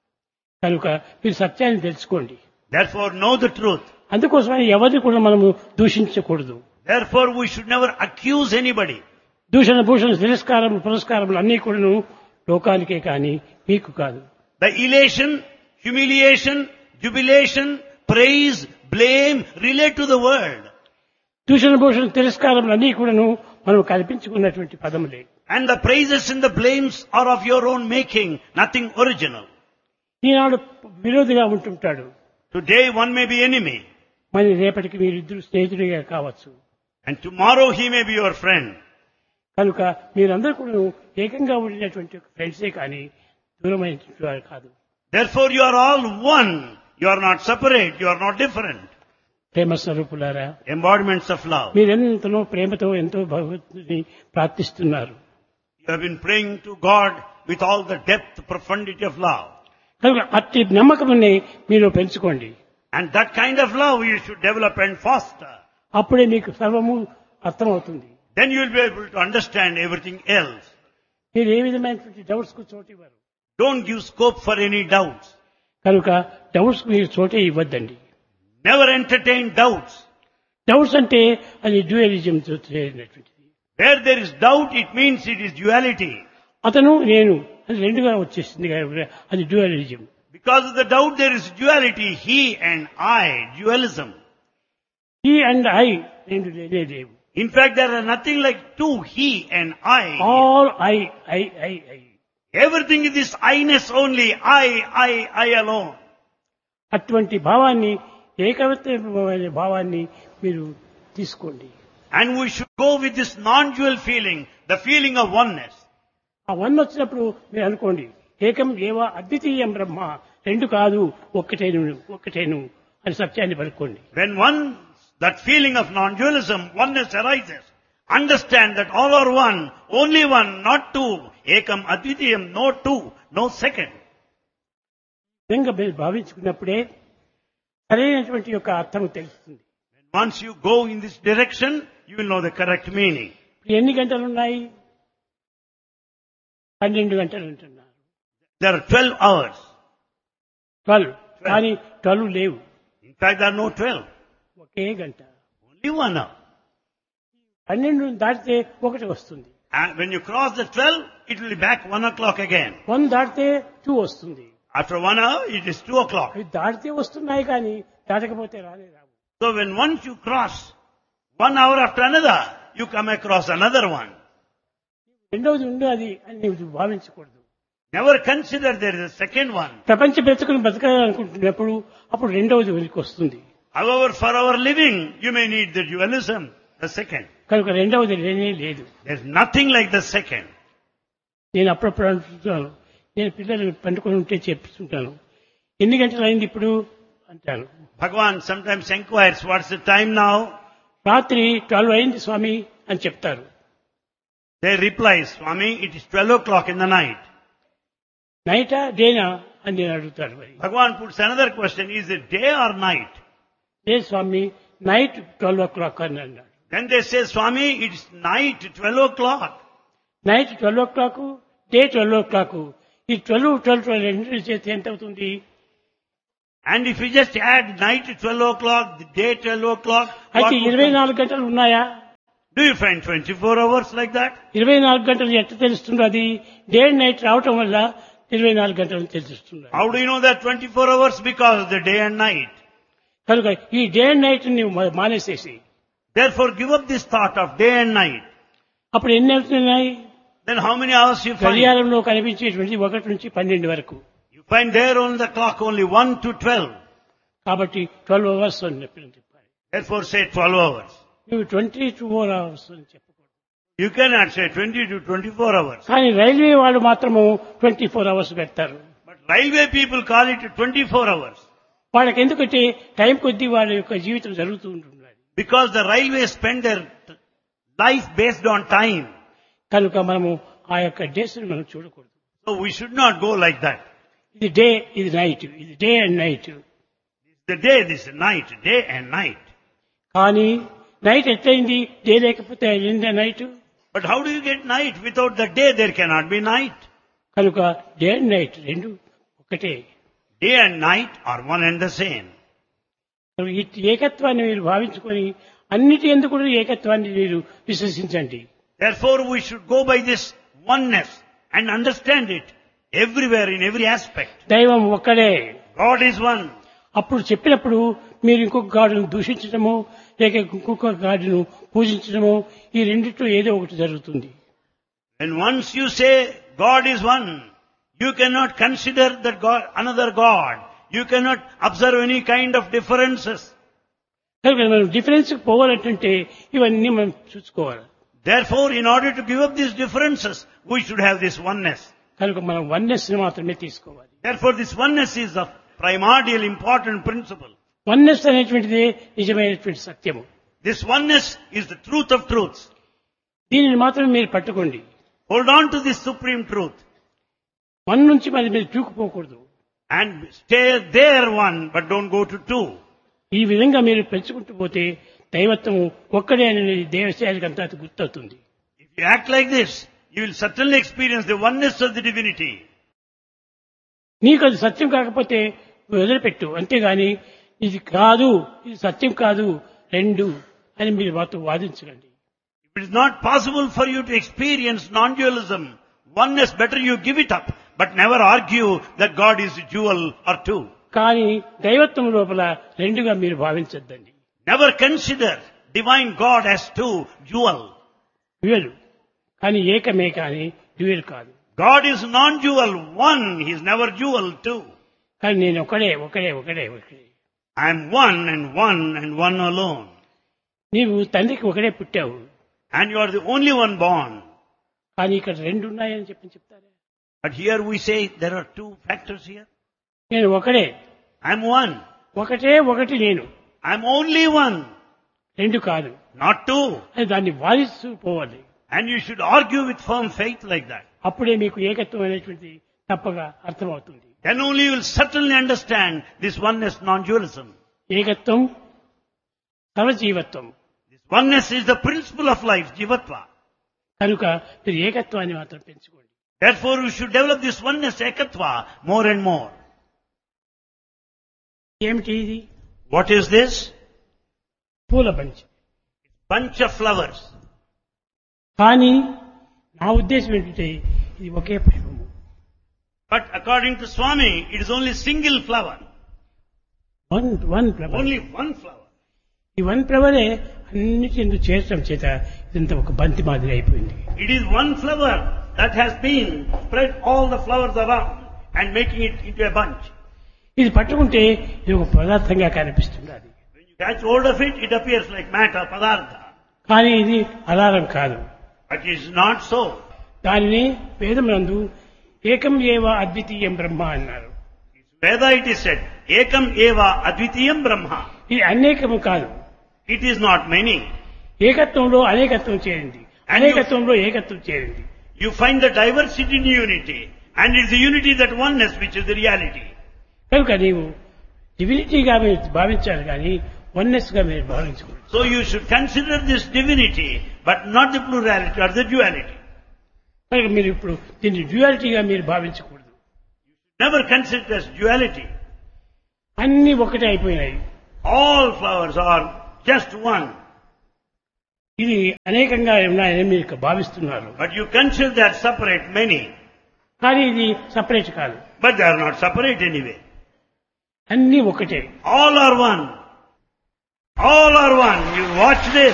కనుక మీరు సత్యాన్ని తెలుసుకోండి. Therefore, know the truth. అందుకోసమని ఎవరిని కూడా మనము దూషించకూడదు. Therefore, we should never accuse anybody. దూషణ భూషణ తిరస్కారం పురస్కారములు అన్నీ కూడాను లోకానికే కానీ మీకు కాదు. The elation, humiliation, jubilation, praise, blame relate to the world. దూషణ భూషణ తిరస్కారములు అన్నీ కూడాను మనం కల్పించుకున్నటువంటి పదములే. And the praises and the blames are of your own making, nothing original. Eenadu విరోధిగా ఉంటుంటాడు. Today one may be enemy, మరి రేపటికి మీరు ఇద్దరు స్నేహితుడిగా కావచ్చు. and tomorrow he may be your friend. కనుక మీరందరూ కూడా ఏకంగా ఉండినటువంటి ఫ్రెండ్సే కానీ దూరమైనటువంటి వారు కాదు. Therefore you are all one. You are not separate. You are not different. ప్రేమ స్వరూపులారా, Embodiments of love. మీరెంతనో ప్రేమతో ఎంతో భగవంతుని ప్రార్థిస్తున్నారు. You have been praying to God with all the depth, profundity of love. కనుక అట్టి నమ్మకముని మీరు పెంచుకోండి. And that kind of love you should develop and foster. అప్పుడే మీకు సర్వము అర్థమవుతుంది. Then you will be able to understand everything else. మీరు ఏ విధమైనటువంటి డౌట్స్ కు చోటు ఇవ్వరు. Don't give scope for any doubts. కనుక డౌట్స్ కు మీరు చోటే ఇవ్వద్దండి. Never entertain doubts. డౌట్స్ అంటే అది డ్యూయలిజం చేసినటువంటిది. Where there is doubt, it means it is duality. అతను నేను అది రెండుగా వచ్చేసింది కాబట్టి అది dualism. Because of the doubt, there is duality. He and I, dualism. He and I రెండు లేనే లేవు. In fact, there are nothing like two, he and I. All I I I I Everything is this I-ness only. I, I, I alone. అటువంటి భావాన్ని ఏకవత్వమైన భావాన్ని మీరు తీసుకోండి. And we should go with this non-dual feeling, the feeling of oneness. ఆ one వచ్చినప్పుడు మీరు అనుకోండి ఏకం ఏవా అద్వితీయం బ్రహ్మ, రెండు కాదు ఒక్కటేను ఒక్కటేను అని సత్యాన్ని పలుకోండి. When one, that feeling of non-dualism, oneness arises, understand that all are one, only one, not two. Ekam advitiyam, no two, no second. విధంగా మీరు భావించుకున్నప్పుడే సరైనటువంటి యొక్క అర్థం తెలుస్తుంది. Once you go in this direction, you will know the correct meaning. ఎన్ని గంటలు ఉన్నాయి? పన్నెండు గంటలు అంటున్నారు. There are twelve hours. Twelve కానీ ట్వెల్వ్ లేవు. In fact, there are no twelve. ఒకే గంట. Only one hour. పన్నెండు దాటితే ఒకటి వస్తుంది. And when you cross the twelve, it will be back one o'clock again. One దాటితే టూ వస్తుంది. After one hour, it is two o'clock. అవి దాటితే వస్తున్నాయి కానీ దాటకపోతే రానే రావు. So when once you cross one hour after another, you come across another one. రెండవది ఉండదు అని నీవు భావించకూడదు. Never consider there is a second one. ప్రపంచ బ్రతుకుని బ్రతకాలనుకుంటున్నప్పుడు అప్పుడు రెండవది వెలికి వస్తుంది. However, for our living, you may need the dualism, the second. కనుక రెండవది లేనే లేదు. There's nothing like the second. నేను అప్పుడప్పుడు అంటుంటాను, నేను పిల్లలు పండుకొని ఉంటే చెప్తుంటాను, ఎన్ని గంటలు అయింది ఇప్పుడు అంటాను. Bhagavan sometimes inquires, what's the time now? రాత్రి ట్వెల్వ్ అయింది స్వామి అని చెప్తారు. They reply, Swami, it is twelve o'clock in the night. నైటా డేనా అని నేను అడుగుతాను. మరి Bhagavan puts another question, is it day or night? A Swamy night twelve oh clock అని అన్నాడు. Then they say, Swami, it is night, twelve o'clock. Night twelve oh clock, day twelve oh clock. ఈ twelve twelve twelve రెండు చేస్తే ఎంత అవుతుంది? And if you just add night twelve o'clock, the day twelve o'clock, what అయితే would ఇరవై come? నాలుగు గంటలు ఉన్నాయా? Do you find twenty-four hours like that? ఇరవై నాలుగు గంటలు ఎట్లా తెలుస్తుంది? అది డే అండ్ నైట్ రావటం వల్ల ఇరవై నాలుగు గంటలు తెలుస్తుంది. How do you know that twenty-four hours? Because of the day and night. కనుక ఈ డే అండ్ నైట్ ని మానేసేసి Therefore give up this thought of day and night. అప్పుడు ఎన్ని అవుతున్నాయి? Then how many hours you find? గడియారంలో కనిపించేటువంటి ఒకటి నుంచి పన్నెండు వరకు. You find there on the clock only one to twelve. కాబట్టి ట్వెల్వ్ అవర్స్ అని చెప్పాలి. Therefore say twelve hours. నువ్వు ట్వంటీ టూ ఫోర్ అవర్స్ అని చెప్పకూడదు. You cannot say twenty to twenty-four hours. కానీ రైల్వే వాళ్ళు మాత్రము ట్వంటీ ఫోర్ అవర్స్ పెడతారు. But railway people call it twenty-four hours. వాళ్ళకి ఎందుకంటే టైం కొద్దీ వాళ్ళ యొక్క జీవితం జరుగుతూ ఉంటుంది. Because the railways spend their life based on time. కనుక మనము ఆ యొక్క డేస్ ని మనం చూడకూడదు. So we should not go like that. ఇది డే, ఇది నైట్, ఇది day and night. This is the day, this is night, day and night. కానీ నైట్ ఎట్లయింది? డే లేకపోతే అయిందా night? But how do you get night? Without the day there cannot be night. కనుక day and night రెండు ఒకటే. Day and night are one and the same. ఈ ఏకత్వాన్ని మీరు భావించుకొని అన్నిటి ఎందుకు కూడా ఏకత్వాన్ని మీరు విశ్వసించండి. Therefore we should go by this oneness and understand it everywhere in every aspect. దైవం ఒక్కడే. God is one. అప్పుడు చెప్పినప్పుడు మీరు ఇంకొక గాడును దూషించడము లేక ఇంకొక గాడును పూజించడము ఈ రెండిట్లో ఏదో ఒకటి జరుగుతుంది. And once you say God is one, you cannot consider that God another God. You cannot observe any kind of differences. కనుక మనం డిఫరెన్స్ పోవాలంటే ఇవన్నీ మనం చూసుకోవాలి. Therefore, in order to give up these differences, we should have this oneness. కనుక మనం oneness ని మాత్రమే తీసుకోవాలి. Therefore, this oneness is the primordial important principle. Oneness అనేటువంటిది నిజమైనటువంటి సత్యము. This oneness is the truth of truths. దీనిని మాత్రం మీరు పట్టుకోండి. Hold on to this supreme truth. One నుంచి మరి మీరు చూకుపోకూడదు. And stay there one, but don't go to two. ఈ విధంగా మీరు పెంచుకుంటూ పోతే దైవత్వము ఒక్కడే అనే దేవశాలకు అంతా గుర్తవుతుంది. If you act like this, you will certainly experience the oneness of the divinity. నీకు అది సత్యం కాకపోతే వదిలిపెట్టు, అంతేగాని ఇది కాదు, ఇది సత్యం కాదు రెండు అని మీరు మాతో వాదించకండి. If it is not possible for you to experience non-dualism, oneness, better you give it up, but never argue that God is a dual or two. కానీ దైవత్వం లోపల రెండుగా మీరు భావించద్దండి. Never consider divine God as two, dual. Dual కానీ ఏకమే కానీ dual కాదు. God is non-dual, one, he is never dual, two. కానీ నేను ఒకడే ఒకడే ఒకడే ఒకడే. I am one and one and one alone. నీవు తండ్రికి ఒకడే పుట్టావు. And you are the only one born. కానీ ఇక్కడ రెండు ఉన్నాయని చెప్పి చెప్తారా? But here we say there are two factors here. నేను ఒకడే. I am one. ఒకటే ఒకటి నేను. I am only one. రెండు కాదు. Not two. అని దాన్ని వాదిస్తూ పోవాలి. And you should argue with firm faith like that. అప్పుడే మీకు ఏకత్వం అనేటువంటిది తప్పగా అర్థమవుతుంది. Then only you will certainly understand this oneness, non-dualism. ఏకత్వం సర్వజీవత్వం. This oneness is the principle of life, jivatva. కనుక మీరు ఏకత్వాన్ని మాత్రం పెంచుకోండి. Therefore you should develop this oneness, ekatva, more and more. ఏమిటి ఇది? What is this? పూల బంచ్. Bunch of flowers. కానీ నా ఉద్దేశం ఏంటంటే ఇది ఒకే పుష్పము. But according to Swami, it is only single flower. One one flower. Only one flower. ఈ వన్ ఫ్లవరే అన్నిటి ఎందుకు చేర్చడం చేత ఇదంతా ఒక బంతి మాదిరి అయిపోయింది. It is one flower that has been spread all the flowers around and making it into a bunch. ఇది పట్టుకుంటే ఇది ఒక పదార్థంగా కనిపిస్తుంది. అది When you catch hold of it, it appears like matter, padartha. కానీ ఇది అలారం కాదు. But it is not so. దానిని వేదమునందు ఏకం ఏవ అద్వితీయం బ్రహ్మ అన్నారు. Veda it is said, ekam eva advitiyam brahma. ఇది అనేకము కాదు. It is not many. ఏకత్వంలో అనేకత్వం చేరింది, అనేకత్వంలో ఏకత్వం చేరింది. You find the diversity in unity, and it is the unity, that oneness, which is the reality. కనుక నీవు డివినిటీగా మీరు భావించాలి కానీ వన్నెస్ గా మీరు భావించకూడదు. So you should consider this divinity, but not the plurality or the duality. కనుక మీరు ఇప్పుడు దీన్ని డ్యూయాలిటీగా మీరు భావించకూడదు. Never consider it as duality. అన్ని ఒకటే అయిపోయినాయి. All flowers are just one. ఇది అనేకంగా ఉన్నాయని మీరు భావిస్తున్నారు. But you consider that separate many. కానీ ఇది సపరేట్ కాదు. But they are not separate anyway. అన్ని ఒకటే. All are one. All are one. You watch this.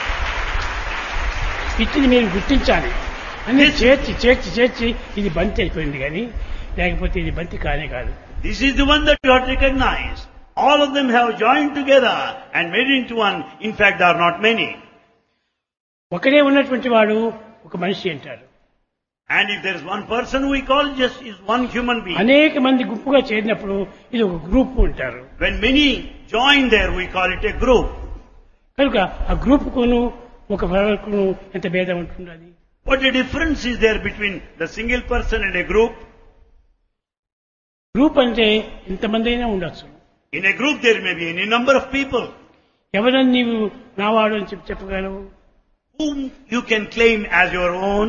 ఇట్టిని మీరు గుర్తించాలి. అన్ని చేర్చి చేర్చి చేర్చి ఇది బంతి అయిపోయింది కానీ లేకపోతే ఇది బంతి కానే కాదు. This is the one that you have to recognize. All of them have joined together and made into one. In fact, there are not many. ఒకడే ఉన్నటువంటి వాడు ఒక మనిషి అంటారు. And if there is one person, we call just is one human being. అనేక మంది గుంపుగా చేరినప్పుడు ఇది ఒక గ్రూప్ అంటారు. When many join there, we call it a group. కనుక ఆ గ్రూప్ కును ఒక వర్గకును ఎంత భేదం ఉంటున్నది. What a difference is there between the single person and a group? Group అంటే ఎంతమంది అయినా ఉండొచ్చు. In a group, there may be any number of people. ఎవరని నీవు నావాడు అని చెప్పి చెప్పగలవు. Whom you can claim as your own.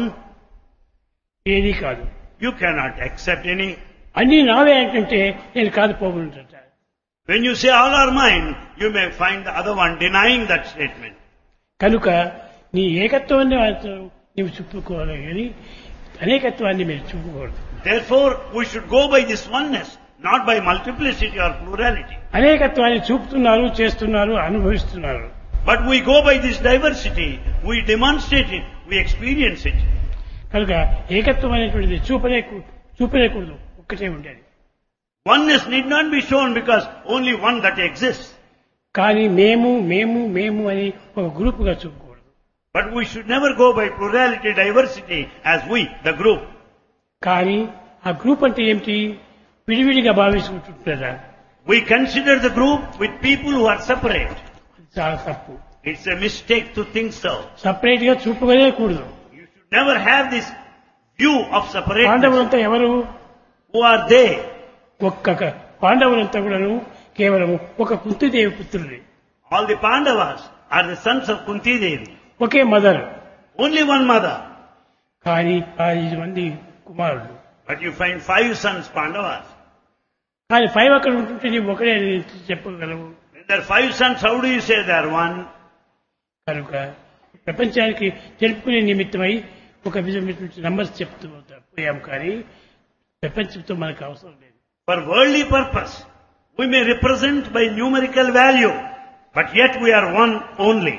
ఏది కాదు. You cannot accept any. అన్ని నావే అంటే నేను కాదు పోగుంటుంట. When you say all are mine, you may find the other one denying that statement. కనుక నీ ఏకత్వాన్ని నీవు చూపుకోవాలి కానీ అనేకత్వాన్ని మీరు చూపకూడదు. Therefore, we should go by this oneness, not by multiplicity or plurality. అనేకత్వాన్ని చూపుతున్నారు, చేస్తున్నారు, అనుభవిస్తున్నారు. But we go by this diversity, we demonstrate it, we experience it. కనుక ఏకత్వం అనేటువంటిది చూపలే చూపలేకూడదు, ఒక్కటే ఉండేది. Oneness need not be shown because only one that exists. కానీ మేము మేము మేము అని ఒక గ్రూపుగా చూపకూడదు. But we should never go by plurality, diversity as we, the group. కానీ ఆ గ్రూప్ అంటే ఏమిటి? విడివిడిగా భావిస్తుంటారా? We consider the group with people who are separate. చాలా తప్పు. It's a mistake to think so. Separate గా చూపలేకూడదు. You should never have this view of separateness. పాండవులంతా ఎవరు? Who are they? ఒక్క పాండవులంతా కూడాను కేవలం ఒక Kunti Devi పుత్రులే. All the Pandavas are the sons of Kunti Devi. Okay mother. Only one mother. కానీ ఐదు మంది కుమారులు. But you find five sons Pandavas. కానీ ఫైవ్ అక్కడ ఉంటుంటే నీవు ఒకడే చెప్పగలవు. When there are five sons, how do you say they are one? కనుక ప్రపంచానికి తెలుపుకునే నిమిత్తమై ఒక విధమైనటువంటి నంబర్స్ చెప్తూ పోయాం కానీ ప్రపంచంతో మనకు అవసరం లేదు. For worldly purpose, we may represent by numerical value, but yet we are one only.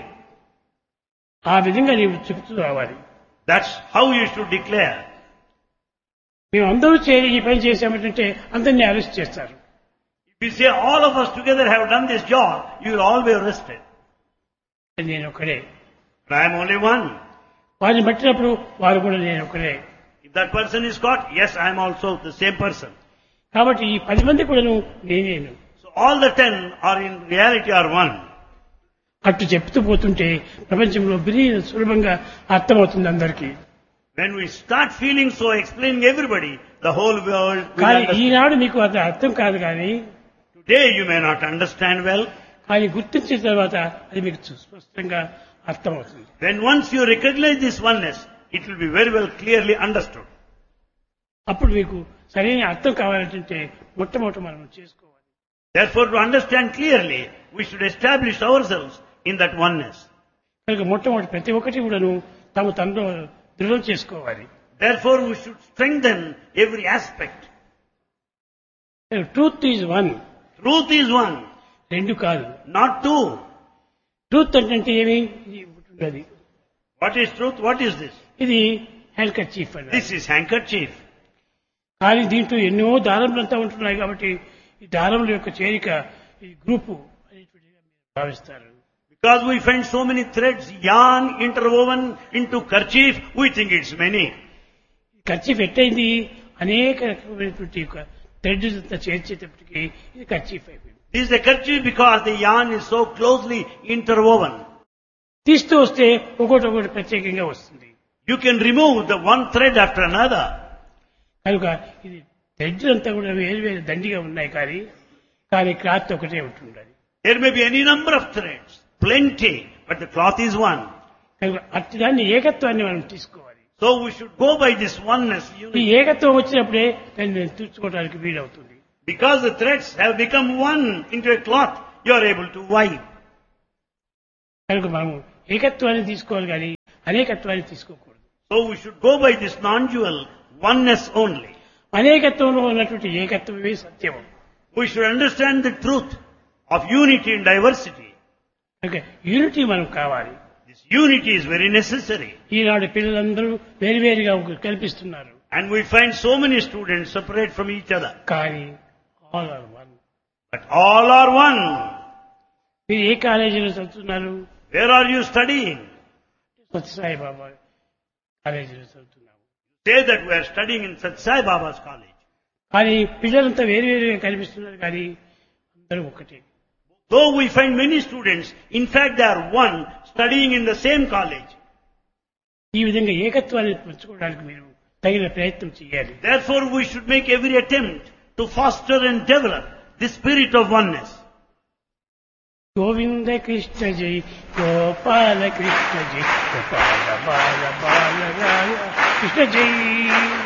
ఆ విధంగా నీవు చెప్తూ రావాలి. That's how you should declare. మేము అందరూ చేరి ఈ పని చేసామంటే అందరినీ అరెస్ట్ చేస్తారు. If you say all of us together have done this job, you will all be arrested. నేను ఒకడే. But I am only one. వారిని పట్టినప్పుడు వారు కూడా నేను ఒకడే. If that person is caught, yes, I am also the same person. కాబట్టి ఈ పది మంది కూడా నేనేను. So all the ten are in reality are one. అట్టు చెప్తూ పోతుంటే ప్రపంచంలో బిరి సులభంగా అర్థమవుతుంది అందరికీ. When we start feeling so, explaining everybody, the whole world will కానీ understand. ఈనాడు మీకు అది అర్థం కాదు కానీ Today you may not understand well. కానీ గుర్తించిన తర్వాత అది మీకు స్పష్టంగా అర్థమవుతుంది. When once you recognize this oneness, it will be very well clearly understood. అప్పుడు మీకు సరైన అర్థం కావాలంటే మొట్టమొదటి మనం చేసుకోవాలి. Therefore, to understand clearly, we should establish ourselves in that oneness. కనుక మొట్టమొదటి ప్రతి ఒక్కటి కూడాను తాము తనలో దృఢం చేసుకోవాలి. Therefore, we should strengthen every aspect. Truth is one. Truth is one, రెండు కాదు. not two. ట్రూత్ అంటే ఏమి? ఇది ఉంటుంది. What is truth? What is this? ఇది హ్యాండ్ కర్చీఫ్ అన్నది. This is handkerchief. కానీ దీంట్లో ఎన్నో దారములంతా ఉంటున్నాయి కాబట్టి ఈ దారముల యొక్క చేరిక ఈ గ్రూపు అనేటువంటిగా మీరు భావిస్తారు. Because we find so many threads, yarn interwoven into kerchief, we think it's many. Kerchief ఎట్టయింది? అనేక రకమైనటువంటి థ్రెడ్ అంతా చేర్చేటప్పటికి ఇది కర్చీఫ్ అయిపోయింది. This is a kerchief because the yarn is so closely interwoven. తీస్తూ వస్తే ఒకటి ఒకటి ప్రత్యేకంగా వస్తుంది. You can remove the one thread after another. కనుక ఇది థ్రెడ్ అంతా కూడా వేరు వేరు దండిగా ఉన్నాయి కానీ కానీ క్లాత్ ఒకటే ఉంటుండాలి. There may be any number of threads, plenty, but the cloth is one. కనుక అట్టి దాన్ని ఏకత్వాన్ని మనం తీసుకోవాలి. So we should go by this oneness. ఈ ఏకత్వం వచ్చినప్పుడే దాన్ని నేను తీర్చుకోవడానికి వీలవుతుంది. Because the threads have become one into a cloth, you are able to wipe. కనుక మనం ఏకత్వాన్ని తీసుకోవాలి కానీ అనేకత్వాన్ని తీసుకోకూడదు. So we should go by this non-dual oneness only. అనేకత్వంలో ఉన్నటువంటి ఏకత్వమే సత్యం. We should understand the truth of unity and diversity. కనుక unity మనం కావాలి. This unity is very necessary. ఈనాడు పిల్లలందరూ వేరువేరుగా కల్పిస్తున్నారు. And we find so many students separate from each other. కానీ all are one. But all are one. మీరు ఏ కాలేజీలో చదువుతున్నారు? Where are you studying? Sathya Sai బాబా కాలేజీలో చదువుతున్నాము. Say that we are studying in Sathya Sai Baba's college. కానీ పిల్లలంతా వేరువేరుగా కనిపిస్తున్నారు కానీ అందరూ ఒకటే. Though we find many students, in fact they are one, studying in the same college. ఈ విధంగా ఏకత్వాన్ని పెంచుకోవడానికి మీరు తగిన ప్రయత్నం చేయాలి. Therefore we should make every attempt to foster and develop the spirit of oneness. Govinda Krishna జై గోపాల కృష్ణ జై గోపాల బాల బాల రాయ కృష్ణ జై.